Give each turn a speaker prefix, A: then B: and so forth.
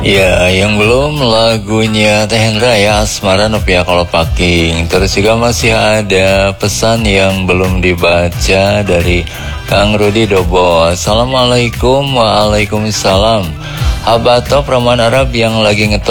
A: Ya, yang belum lagunya Teh Hendra ya, Asmara Novia kalau Paking. Terus juga masih ada pesan yang belum dibaca dari Kang Rudi Dobo. Assalamualaikum, waalaikumsalam. Habato Praman Arab yang lagi ngetop